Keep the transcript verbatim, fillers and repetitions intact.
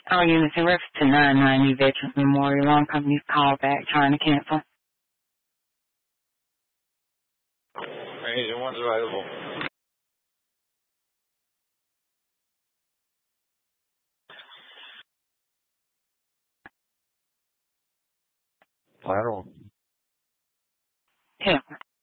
All units in reference to nine ninety Veterans Memorial Loan Company's call back trying to cancel. Agent one's available. Lateral. Yeah.